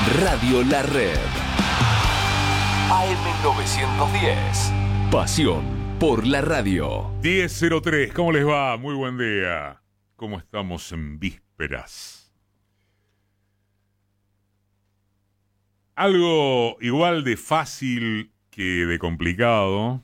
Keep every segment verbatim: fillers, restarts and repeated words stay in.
Radio La Red. A M novecientos diez. Pasión por la radio. diez cero tres, ¿cómo les va? Muy buen día. ¿Cómo estamos en vísperas? Algo igual de fácil que de complicado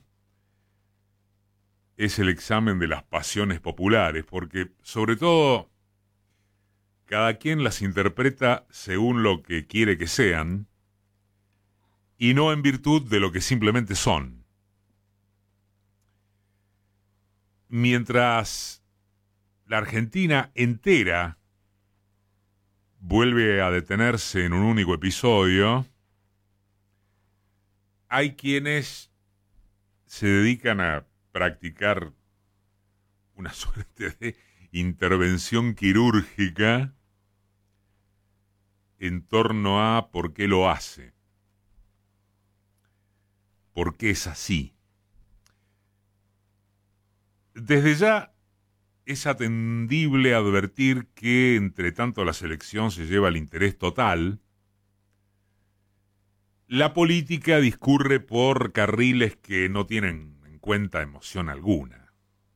es el examen de las pasiones populares, porque sobre todo cada quien las interpreta según lo que quiere que sean y no en virtud de lo que simplemente son. Mientras la Argentina entera vuelve a detenerse en un único episodio, hay quienes se dedican a practicar una suerte de intervención quirúrgica en torno a por qué lo hace, por qué es así. Desde ya es atendible advertir que, entre tanto la selección se lleva el interés total, la política discurre por carriles que no tienen en cuenta emoción alguna.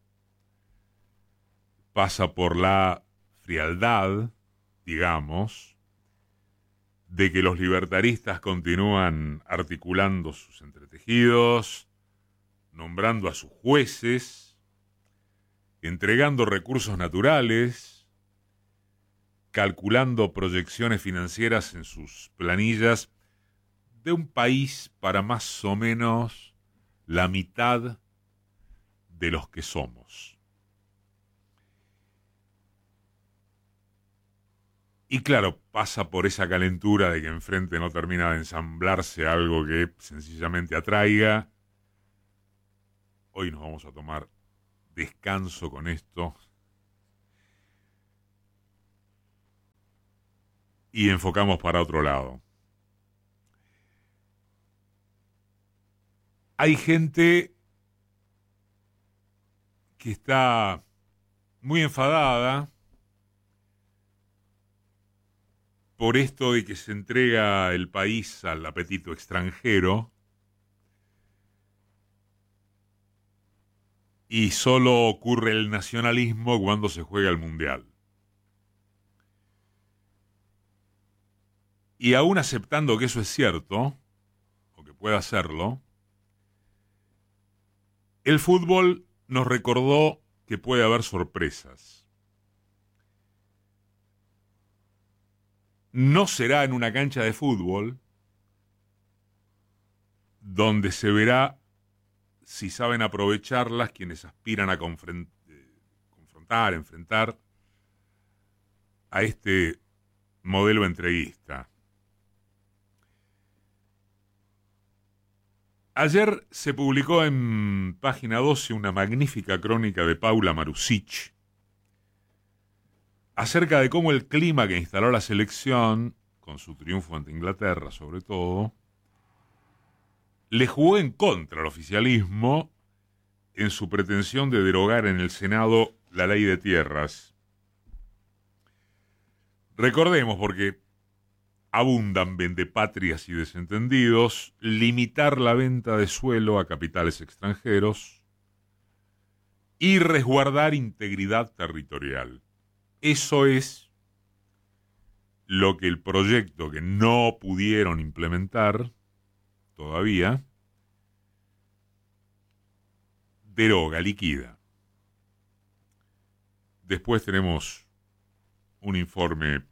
Pasa por la frialdad, digamos, de que los libertaristas continúan articulando sus entretejidos, nombrando a sus jueces, entregando recursos naturales, calculando proyecciones financieras en sus planillas de un país para más o menos la mitad de los que somos. Y claro, pasa por esa calentura de que enfrente no termina de ensamblarse algo que sencillamente atraiga. Hoy nos vamos a tomar descanso con esto y enfocamos para otro lado. Hay gente que está muy enfadada por esto de que se entrega el país al apetito extranjero y solo ocurre el nacionalismo cuando se juega el mundial. Y aún aceptando que eso es cierto, o que pueda serlo, el fútbol nos recordó que puede haber sorpresas. No será en una cancha de fútbol donde se verá si saben aprovecharlas quienes aspiran a confront- confrontar, enfrentar a este modelo entreguista. Ayer se publicó en Página doce una magnífica crónica de Paula Marusic acerca de cómo el clima que instaló la selección, con su triunfo ante Inglaterra sobre todo, le jugó en contra al oficialismo en su pretensión de derogar en el Senado la ley de tierras. Recordemos, porque abundan vendepatrias y desentendidos, limitar la venta de suelo a capitales extranjeros y resguardar integridad territorial. Eso es lo que el proyecto que no pudieron implementar todavía deroga, liquida. Después tenemos un informe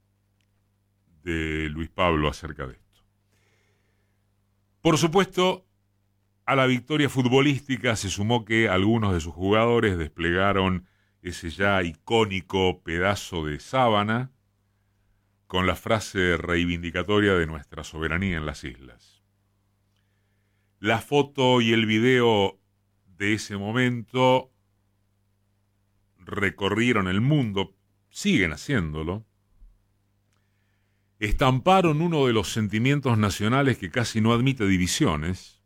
de Luis Pablo acerca de esto. Por supuesto, a la victoria futbolística se sumó que algunos de sus jugadores desplegaron ese ya icónico pedazo de sábana con la frase reivindicatoria de nuestra soberanía en las islas. La foto y el video de ese momento recorrieron el mundo, siguen haciéndolo, estamparon uno de los sentimientos nacionales que casi no admite divisiones,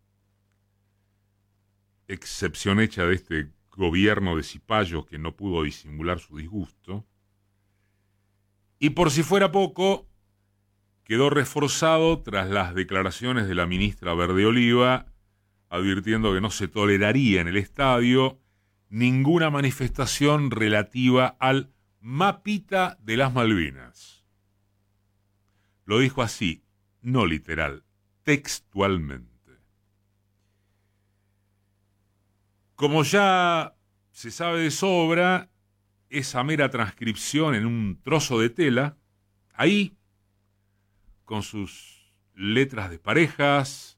excepción hecha de este gobierno de cipayos que no pudo disimular su disgusto, y por si fuera poco, quedó reforzado tras las declaraciones de la ministra Verde Oliva, advirtiendo que no se toleraría en el estadio ninguna manifestación relativa al mapita de las Malvinas. Lo dijo así, no literal, textualmente. Como ya se sabe de sobra, esa mera transcripción en un trozo de tela, ahí, con sus letras desparejas,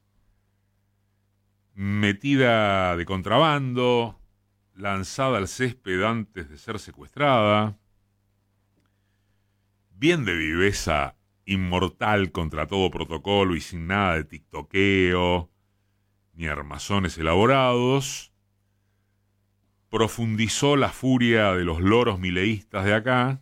metida de contrabando, lanzada al césped antes de ser secuestrada, bien de viveza inmortal contra todo protocolo y sin nada de tiktokeo ni armazones elaborados, profundizó la furia de los loros mileístas de acá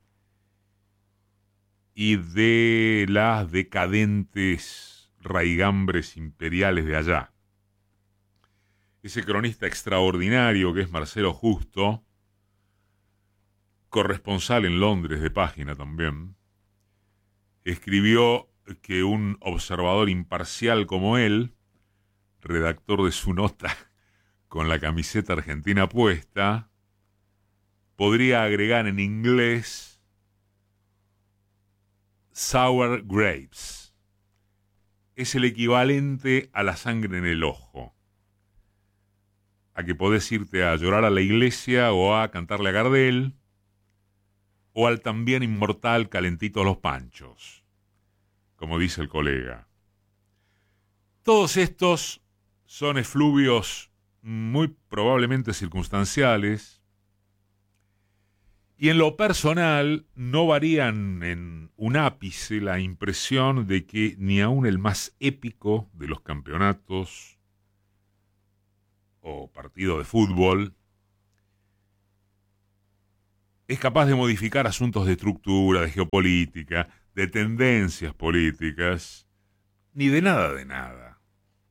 y de las decadentes raigambres imperiales de allá. Ese cronista extraordinario que es Marcelo Justo, corresponsal en Londres de Página también, escribió que un observador imparcial como él, redactor de su nota con la camiseta argentina puesta, podría agregar en inglés sour grapes. Es el equivalente a la sangre en el ojo. A que podés irte a llorar a la iglesia o a cantarle a Gardel, o al también inmortal calentito los panchos, como dice el colega. Todos estos son efluvios muy probablemente circunstanciales y en lo personal no varían en un ápice la impresión de que ni aun el más épico de los campeonatos o partido de fútbol es capaz de modificar asuntos de estructura, de geopolítica, de tendencias políticas, ni de nada de nada.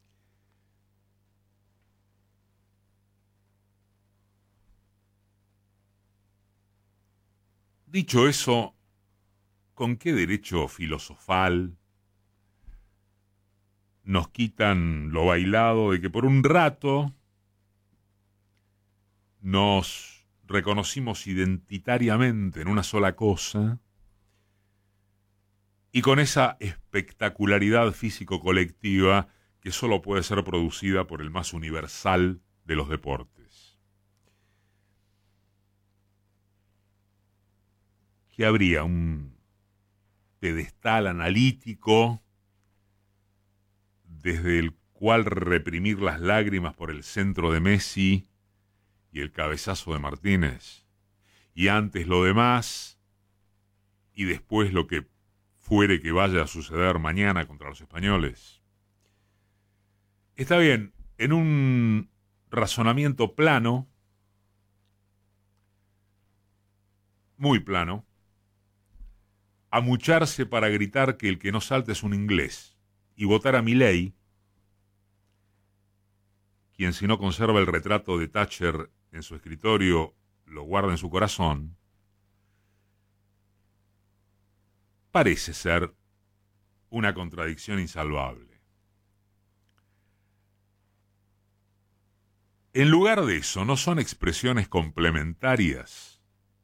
Dicho eso, ¿con qué derecho filosofal nos quitan lo bailado de que por un rato nos reconocimos identitariamente en una sola cosa y con esa espectacularidad físico-colectiva que solo puede ser producida por el más universal de los deportes? ¿Qué habría? ¿Un pedestal analítico desde el cual reprimir las lágrimas por el centro de Messi y el cabezazo de Martínez, y antes lo demás, y después lo que fuere que vaya a suceder mañana contra los españoles? Está bien, en un razonamiento plano, muy plano, amucharse para gritar que el que no salta es un inglés, y votar a Milei, quien si no conserva el retrato de Thatcher en su escritorio, lo guarda en su corazón, parece ser una contradicción insalvable. En lugar de eso, ¿no son expresiones complementarias?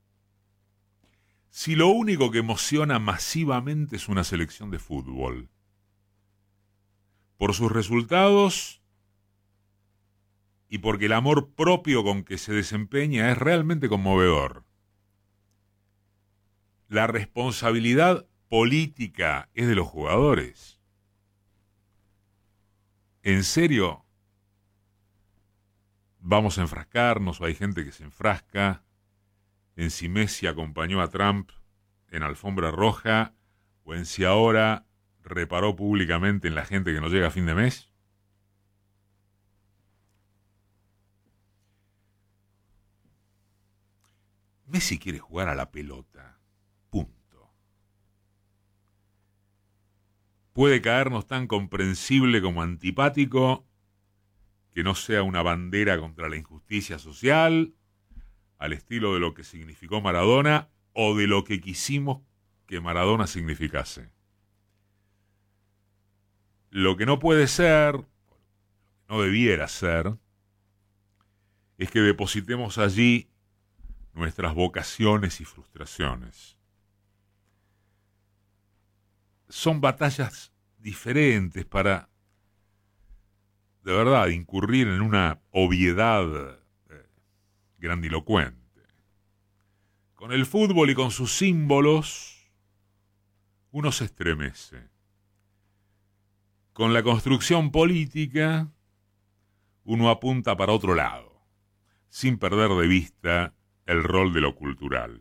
Si lo único que emociona masivamente es una selección de fútbol, por sus resultados y porque el amor propio con que se desempeña es realmente conmovedor, la responsabilidad política es de los jugadores. ¿En serio vamos a enfrascarnos, o hay gente que se enfrasca en si Messi acompañó a Trump en alfombra roja o en si ahora reparó públicamente en la gente que no llega a fin de mes? Messi quiere jugar a la pelota. Punto. Puede caernos tan comprensible como antipático que no sea una bandera contra la injusticia social, al estilo de lo que significó Maradona o de lo que quisimos que Maradona significase. lo que no puede ser, no debiera ser, es que depositemos allí nuestras vocaciones y frustraciones. Son batallas diferentes para, de verdad, incurrir en una obviedad eh, grandilocuente. Con el fútbol y con sus símbolos, uno se estremece. Con la construcción política, uno apunta para otro lado, sin perder de vista el rol de lo cultural.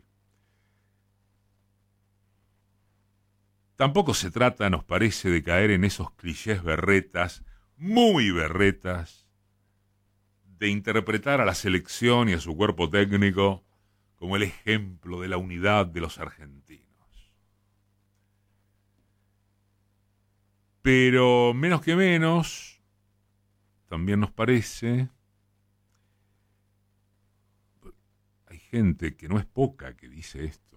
Tampoco se trata, nos parece, de caer en esos clichés berretas, muy berretas, de interpretar a la selección y a su cuerpo técnico como el ejemplo de la unidad de los argentinos. Pero menos que menos, también nos parece, hay gente que no es poca que dice esto,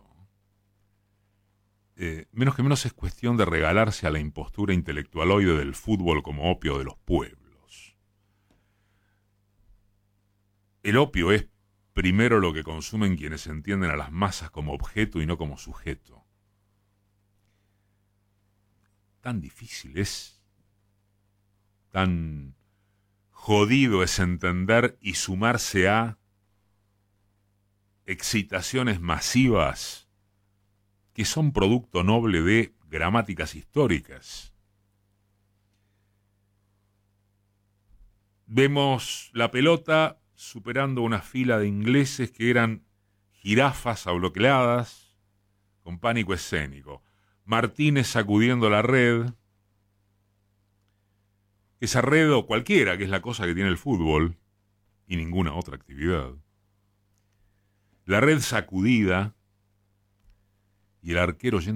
eh, menos que menos es cuestión de regalarse a la impostura intelectualoide del fútbol como opio de los pueblos. El opio es primero lo que consumen quienes entienden a las masas como objeto y no como sujeto. Tan difícil es, tan jodido es entender y sumarse a excitaciones masivas que son producto noble de gramáticas históricas. Vemos la pelota superando una fila de ingleses que eran jirafas abloqueladas con pánico escénico. Martínez sacudiendo la red. Esa red o cualquiera, que es la cosa que tiene el fútbol y ninguna otra actividad. La red sacudida y el arquero yendo